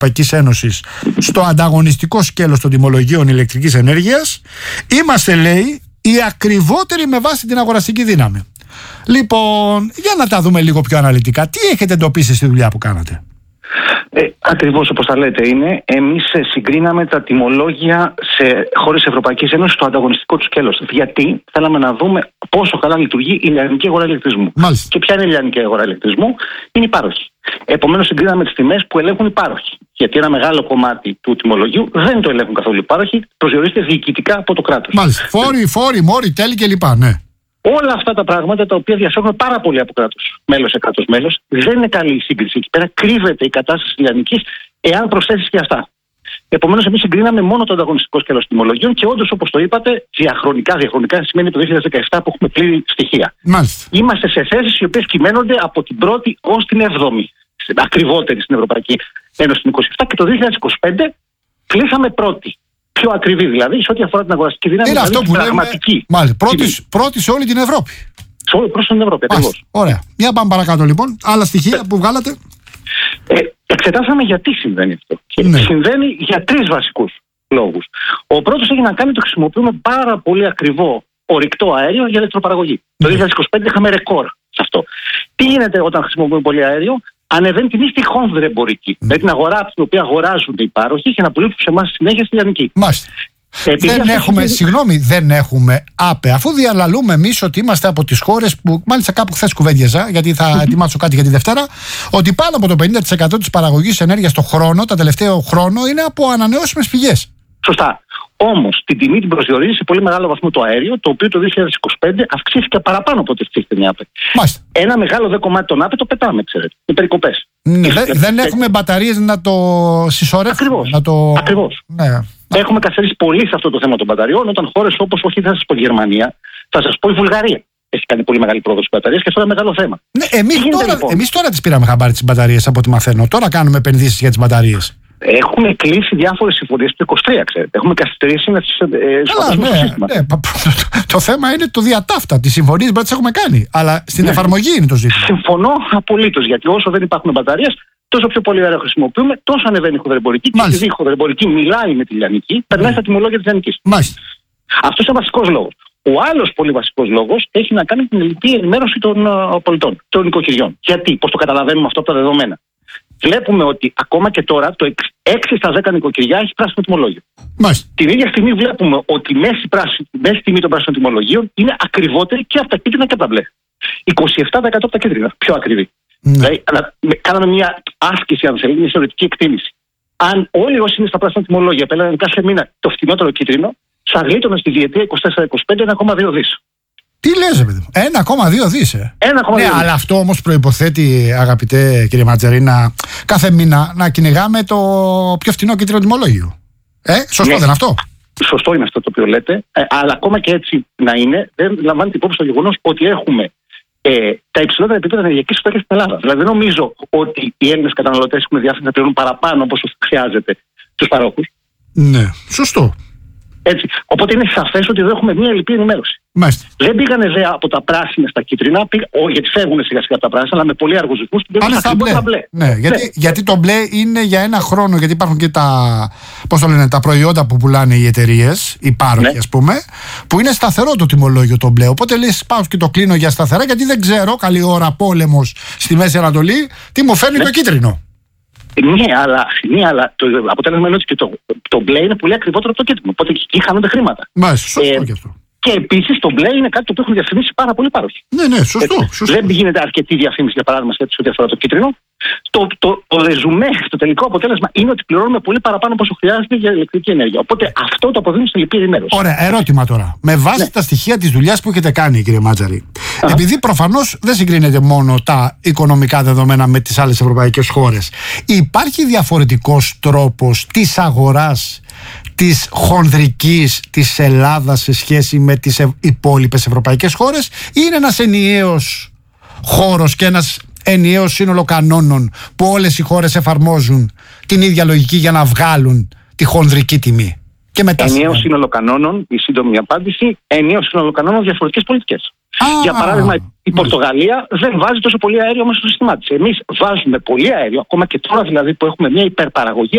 Ευρωπαϊκής Ένωσης στο ανταγωνιστικό σκέλος των τιμολογίων ηλεκτρικής ενέργειας, είμαστε, λέει, οι ακριβότεροι με βάση την αγοραστική δύναμη. Λοιπόν, για να τα δούμε λίγο πιο αναλυτικά. Τι έχετε εντοπίσει στη δουλειά που κάνατε? Ακριβώς όπως τα λέτε είναι. Εμείς συγκρίναμε τα τιμολόγια σε χώρες Ευρωπαϊκής Ένωσης στο ανταγωνιστικό του σκέλος. Γιατί θέλαμε να δούμε πόσο καλά λειτουργεί η λιανική αγορά ηλεκτρισμού. Μάλιστα. Και ποια είναι η λιανική αγορά ηλεκτρισμού? Είναι οι πάροχοι. Επομένως, συγκρίναμε τις τιμές που ελέγχουν οι πάροχοι. Γιατί ένα μεγάλο κομμάτι του τιμολογίου δεν το ελέγχουν καθόλου οι πάροχοι, προσδιορίζεται διοικητικά από το κράτος. Μάλιστα. Φόροι, μόροι, τέλη κλπ. Ναι. Όλα αυτά τα πράγματα τα οποία διαφέρουν πάρα πολύ από κράτος μέλος σε κράτος μέλος, δεν είναι καλή η σύγκριση. Εκεί πέρα κρύβεται η κατάσταση λιανικής, εάν προσθέσεις και αυτά. Επομένως, εμείς συγκρίναμε μόνο το ανταγωνιστικό σκέλος τιμολογίων και όντως, όπως το είπατε, διαχρονικά σημαίνει το 2017 που έχουμε πλήρη στοιχεία. Μάλιστα. Είμαστε σε θέσεις οι οποίες κυμαίνονται από την 1η ως την 7η, ακριβότερη στην Ευρωπαϊκή Ένωση την 27, και το 2025 κλείσαμε πρώτη. Πιο ακριβή δηλαδή, σε ό,τι αφορά την αγοραστική δύναμη. Είναι δηλαδή αυτό που πραγματική. λέμε. Μάλιστα. Πρώτη σε όλη την Ευρώπη. Σε όλη την Ευρώπη, ακριβώς. Ωραία. Για πάμε παρακάτω λοιπόν. Άλλα στοιχεία που βγάλατε. Εξετάσαμε γιατί συμβαίνει αυτό. Και συμβαίνει για 3 βασικούς λόγους. Ο πρώτος έχει να κάνει ότι χρησιμοποιούμε πάρα πολύ ακριβό ορυκτό αέριο για ηλεκτροπαραγωγή. Το 2025 είχαμε ρεκόρ σε αυτό. Τι γίνεται όταν χρησιμοποιούμε πολύ αέριο? Ανεβαίνει τιμή στη χονδρεμπορική. Δηλαδή την αγορά από την οποία αγοράζουν οι πάροχοι και να πουλήσουν σε εμάς συνέχεια στη λιανική. Μάλιστα. Δεν έχουμε ΑΠΕ, αφού διαλαλούμε εμείς ότι είμαστε από τις χώρες που, μάλιστα κάπου χθες κουβέντιαζα, γιατί θα ετοιμάσω κάτι για τη Δευτέρα, ότι πάνω από το 50% της παραγωγής ενέργειας το χρόνο, τα τελευταίο χρόνο, είναι από ανανεώσιμες πηγές. Σωστά. Όμως την τιμή την προσδιορίζει σε πολύ μεγάλο βαθμό το αέριο, το οποίο το 2025 αυξήθηκε παραπάνω από ό,τι αυξήθηκε η ΑΠΕ. Μάλιστα. Ένα μεγάλο δε κομμάτι των ΑΠΕ το πετάμε, ξέρετε. Με περικοπές. Δεν έχουμε μπαταρίες να το συσσωρεύουμε. Ακριβώς. Ναι. Έχουμε καθαρίσει πολύ σε αυτό το θέμα των μπαταριών, όταν χώρες όπως, όχι θα σας πω Γερμανία, θα σας πω η Βουλγαρία έχει κάνει πολύ μεγάλη πρόοδο στις μπαταρίες και αυτό είναι ένα μεγάλο θέμα. Ναι, εμείς τώρα τις πήραμε χαμπάρι τις μπαταρίες, από ό,τι μαθαίνω. Τώρα κάνουμε επενδύσεις για τις μπαταρίες. Έχουμε κλείσει διάφορες συμφωνίες του 23, ξέρετε. Έχουμε καθυστερήσει να τις εφαρμόσουμε στο σύστημα. Το θέμα είναι το διατάφτα. Τις συμφωνίες πρέπει να τις έχουμε κάνει. Αλλά στην εφαρμογή είναι το ζήτημα. Συμφωνώ απολύτως. Γιατί όσο δεν υπάρχουν μπαταρίες, τόσο πιο πολύ αέριο χρησιμοποιούμε, τόσο ανεβαίνει η χονδρεμπορική. Και επειδή η χονδρεμπορική μιλάει με τη λιανική, περνάει στα τιμολόγια της λιανικής. Αυτός είναι ο βασικός λόγος. Ο άλλος πολύ βασικός λόγος έχει να κάνει με την ελληνική ενημέρωση των πολιτών, των νοικοκυριών. Γιατί, πώς το καταλαβαίνουμε αυτό από τα δεδομένα? Βλέπουμε ότι ακόμα και τώρα το 6 στα 10 νοικοκυριά έχει πράσινο τιμολόγιο. Την ίδια στιγμή βλέπουμε ότι η μέση τιμή των πράσινων τιμολογίων είναι ακριβότερη και από τα κίτρινα και από τα μπλε. 27% από τα κίτρινα, πιο ακριβή. Δηλαδή, κάναμε μια άσκηση, αν θέλει, μια θεωρητική εκτίμηση. Αν όλοι όσοι είναι στα πράσινα τιμολόγια επέλεγαν κάθε μήνα το φτηνότερο κίτρινο, θα γλίτωναν στη διετία 24-25 1,2 δις. Τι λες, παιδί μου, 1,2 δις. Ναι, αλλά αυτό όμως προϋποθέτει, αγαπητέ κύριε Ματζαρίνα, κάθε μήνα να κυνηγάμε το πιο φτηνό κίτρινο τιμολόγιο. Σωστό δεν είναι αυτό? Σωστό είναι αυτό το οποίο λέτε, αλλά ακόμα και έτσι να είναι, δεν λαμβάνει υπόψη το γεγονός ότι έχουμε τα υψηλότερα επίπεδα ενεργειακής φτώχειας στην Ελλάδα. Δηλαδή, δεν νομίζω ότι οι Έλληνες καταναλωτές έχουν διάθεση να πληρώνουν παραπάνω από όσο χρειάζεται τους παρόχους. Ναι, σωστό. Έτσι. Οπότε είναι σαφές ότι εδώ έχουμε μια ελλειπή ενημέρωση. Μάλιστα. Δεν πήγανε δε από τα πράσινα στα κίτρινα, γιατί φεύγουν σιγά σιγά από τα πράσινα, αλλά με πολύ αργούς ρυθμούς πήγαν στα μπλε. Ναι, γιατί το μπλε είναι για ένα χρόνο, γιατί υπάρχουν και τα προϊόντα που πουλάνε οι εταιρείες, οι πάροχοι, ας πούμε, που είναι σταθερό το τιμολόγιο το μπλε. Οπότε λες, πάω και το κλείνω για σταθερά, γιατί δεν ξέρω, καλή ώρα πόλεμος στη Μέση Ανατολή, τι μου φέρνει το κίτρινο. Ναι, αλλά το αποτέλεσμα είναι ότι το μπλε είναι πολύ ακριβότερο από το κίτρινο. Οπότε εκεί χάνονται χρήματα. Μάλιστα, σωστό και αυτό. Και επίσης το μπλε είναι κάτι το οποίο έχουν διαφημίσει πάρα πολλοί πάροχοι. Ναι, σωστό. Δεν γίνεται αρκετή διαφήμιση, για παράδειγμα, σε ό,τι αφορά το κίτρινο. Το ρεζουμέ, το τελικό αποτέλεσμα είναι ότι πληρώνουμε πολύ παραπάνω από όσο χρειάζεται για ηλεκτρική ενέργεια. Οπότε αυτό το αποδίδει στην λυπή ενημέρωση. Ωραία, ερώτημα τώρα. Με βάση τα στοιχεία της δουλειάς που έχετε κάνει, κύριε Μάτζαρη, επειδή προφανώς δεν συγκρίνεται μόνο τα οικονομικά δεδομένα με τις άλλες ευρωπαϊκές χώρες, υπάρχει διαφορετικός τρόπος της αγοράς της χονδρικής της Ελλάδας σε σχέση με τις υπόλοιπες ευρωπαϊκές χώρες, ή είναι ένας ενιαίος χώρος και ένας ενιαίο σύνολο κανόνων που όλες οι χώρες εφαρμόζουν την ίδια λογική για να βγάλουν τη χονδρική τιμή? Ενιαίο σύνολο κανόνων, η σύντομη απάντηση, ενιαίο σύνολο κανόνων, διαφορετικές πολιτικές. Για παράδειγμα, η Πορτογαλία δεν βάζει τόσο πολύ αέριο μέσα στο σύστημά της. Εμείς βάζουμε πολύ αέριο, ακόμα και τώρα δηλαδή που έχουμε μια υπερπαραγωγή